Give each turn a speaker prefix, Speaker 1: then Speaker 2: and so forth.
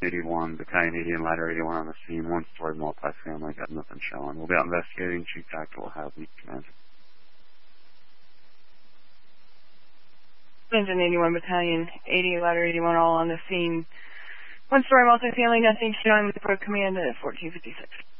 Speaker 1: 81, Battalion 80 and Ladder 81 on the scene. One-story multi-family, got nothing showing. We'll be out investigating. Chief Doctor will have the command.
Speaker 2: Engine 81, Battalion 80, Ladder 81, all on the scene. One-story multi-family, nothing showing. Report command at 1456.